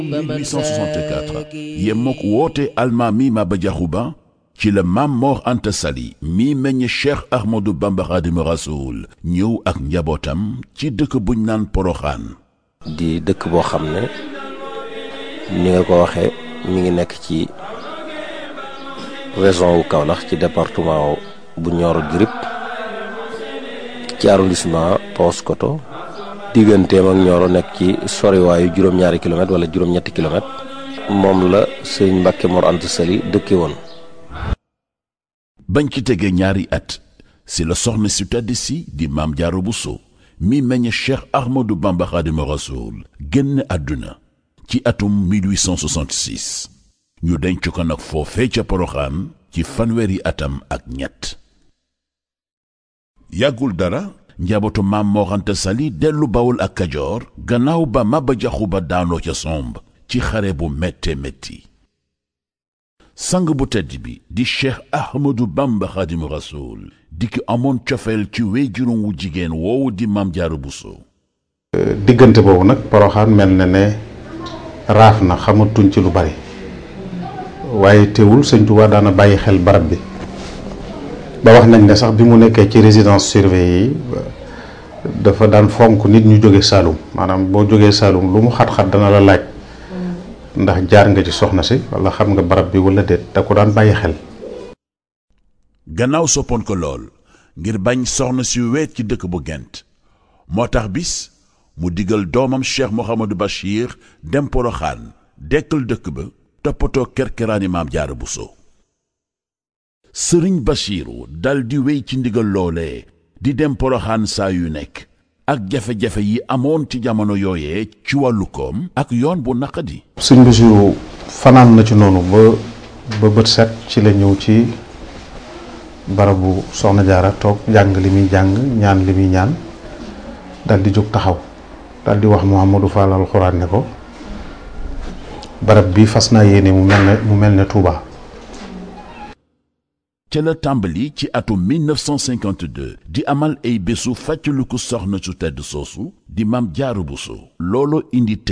1864 yemmook woote almaami Maba Diakhou Ba ci la Maam Mor Anta Sali mi meññ Cheikh Ahmadou Bamba Khadimu Rasoul ñëw ak njabootam ci dëkk buñ naan Poroxaan di dëkk boo xam ne ni nga ko waxee mi ngi nekk ci région wu Kaolack ci département bu Nioro du Rip ci arrondissement Paoskoto digganteem ak Nioro nekk ci soriwaayu juróom-ñaari kilomètre wala juróom-ñetti kilomètre moom la sëñ Mbàkke Mor Anta Sali dëkke woon. bañ ci tegee ñaari at si la soxna si tedd si di Maam Jaara Buso mi meññ Cheikh Ahmadou Bamba Khadimu Rasoul génn àdduna ci atum 1866 ñu denc ko nag foofee ca Poroxaan ci fanweeri atam ak ñett yàggul dara njabootu Maam Mor Anta Sali dellu Bawol ak Kajoor gannaaw ba Maba Diakhou Ba daanoo ca somb ci xare bu métte métti sang bu tedd bi di Cheikh Ahmadou Bamba Khadimu Rasoul di ki amoon cofeel ci wéyjurum wu jigéen woowu di Maam Jaara Buso diggante boobu nag Poroxaan mel na ne raaf na xamatuñ ci lu bari waaye teewul Sëñ Tuubaa daana bàyyi xel barab bi ba wax nañ ne sax bi mu nekkee ci résidence surveillée yi dafa daan fonk nit ñu jóge Saalum maanaam boo jógee Saalum lu mu xat-xat dana la laaj ndax jaar nga ci soxna si wala xam nga barab bi wala déet da ko daan bàyyi xel. gannaaw soppoon ko lool ngir bañ soxna si weet ci dëkk bu Gent moo tax bis mu digal doomam Cheikh Mouhamadou Bachir dem Poroxaan dekkal dëkk ba toppatoo kerkeraani Maam Jaara Buso Sëriñ Bachiru dal di wéy ci ndigal loolee di dem Poroxaan saa yu nekk ak jafe-jafe yi amoon ci jamono yooyee ci wàllu koom ak yoon bu naqadi. Sëriñ Bachiru fanaan na ci noonu ba bët set ci la ñëw ci barabu Soxna Jaara toog jàng li muy jàng ñaan li muy ñaan dal di jóg taxaw dal di wax Mouhamadou Fall alxuraan ne ko barab bi fas naa yéene mu mel ne Touba. ca la tàmbali ci atum 1952 di amal ay bésu fàttaliku soxna su tedd soosu di Maam Jaara Buso loolu indi